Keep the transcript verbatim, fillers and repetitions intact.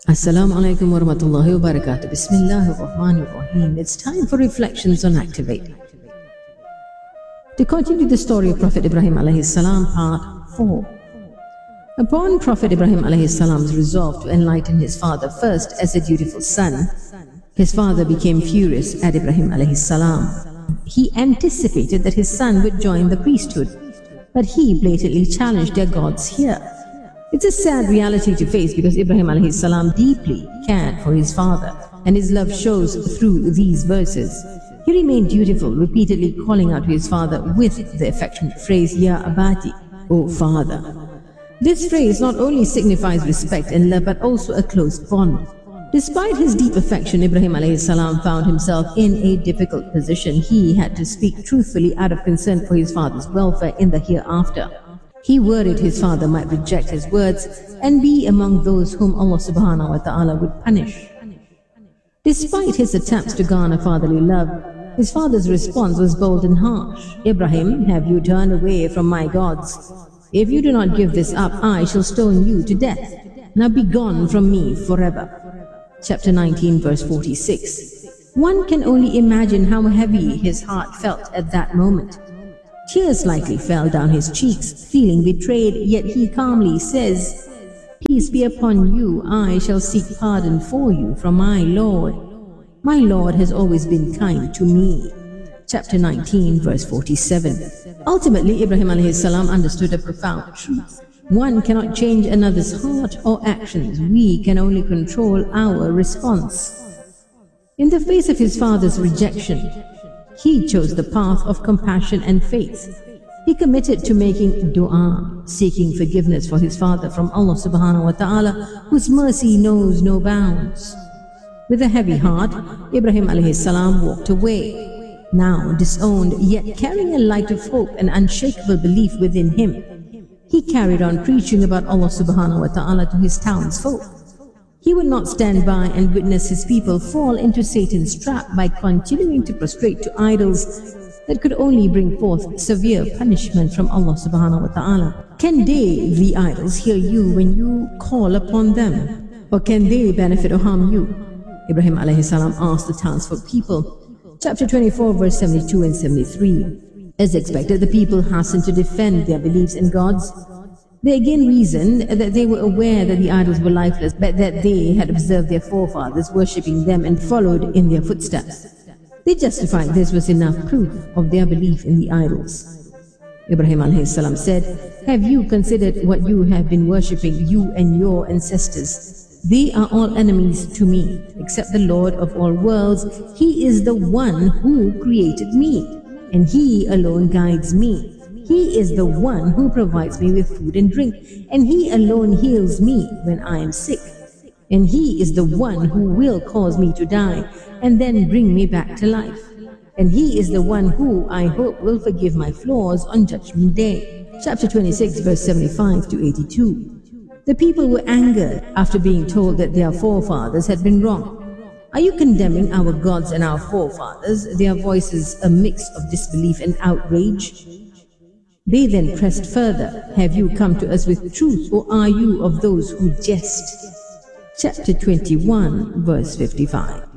Assalamu alaikum wa rahmatullahi wa barakatuh. Bismillahir Rahmanir Rahim. It's time for reflections on Activate. To continue the story of Prophet Ibrahim alayhi salam, part four. Upon Prophet Ibrahim alayhi salam's resolve to enlighten his father first as a dutiful son, his father became furious at Ibrahim alayhi salam. He anticipated that his son would join the priesthood, but he blatantly challenged their gods here. It's a sad reality to face because Ibrahim alayhi salam deeply cared for his father, and his love shows through these verses. He remained dutiful, repeatedly calling out to his father with the affectionate phrase, Ya Abati, O father. This phrase not only signifies respect and love but also a close bond. Despite his deep affection, Ibrahim alayhi salam found himself in a difficult position. He had to speak truthfully out of concern for his father's welfare in the hereafter. He worried his father might reject his words and be among those whom Allah subhanahu wa ta'ala would punish. Despite his attempts to garner fatherly love, his father's response was bold and harsh. Ibrahim, have you turned away from my gods? If you do not give this up, I shall stone you to death. Now be gone from me forever. Chapter nineteen, verse forty-six. One can only imagine how heavy his heart felt at that moment. Tears likely fell down his cheeks, feeling betrayed, yet he calmly says, Peace be upon you, I shall seek pardon for you from my Lord. My Lord has always been kind to me. Chapter nineteen, verse forty-seven. Ultimately, Ibrahim alayhi salam understood a profound truth. One cannot change another's heart or actions. We can only control our response. In the face of his father's rejection, he chose the path of compassion and faith. He committed to making dua, seeking forgiveness for his father from Allah subhanahu wa ta'ala, whose mercy knows no bounds. With a heavy heart, Ibrahim alayhi salam walked away. Now disowned, yet carrying a light of hope and unshakable belief within him, he carried on preaching about Allah subhanahu wa ta'ala to his townsfolk. He would not stand by and witness his people fall into Satan's trap by continuing to prostrate to idols that could only bring forth severe punishment from Allah subhanahu wa ta'ala. Can they, the idols, hear you when you call upon them? Or can they benefit or harm you? Ibrahim alayhi salam asked the townsfolk people. Chapter twenty-four, verse seventy-two and seventy-three. As expected, the people hastened to defend their beliefs in gods. They again reasoned that they were aware that the idols were lifeless, but that they had observed their forefathers worshipping them and followed in their footsteps. They justified this was enough proof of their belief in the idols. Ibrahim alayhi salam said, Have you considered what you have been worshipping, you and your ancestors? They are all enemies to me, except the Lord of all worlds. He is the one who created me, and He alone guides me. He is the one who provides me with food and drink, and He alone heals me when I am sick. And He is the one who will cause me to die, and then bring me back to life. And He is the one who, I hope, will forgive my flaws on Judgment Day. Chapter twenty-six, verse seventy-five to eighty-two. The people were angered after being told that their forefathers had been wrong. Are you condemning our gods and our forefathers? Their voices a mix of disbelief and outrage. They then pressed further, Have you come to us with truth, or are you of those who jest? Chapter twenty-one, verse fifty-five.